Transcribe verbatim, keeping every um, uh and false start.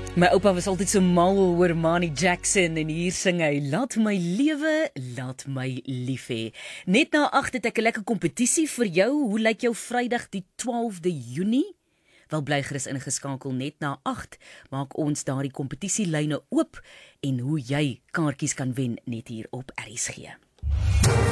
My oupa was altyd so mal oor Manny Jackson en hier sing hy, laat my lewe, laat my lief hê. Net na agt het ek 'n lekker kompetisie vir jou. Hoe lyk jou Vrydag die twaalfde Junie? Wel bly gerus ingeskakel. Net na agt maak ons daardie kompetisielyne oop en hoe jy kaartjies kan wen net hier op R S G.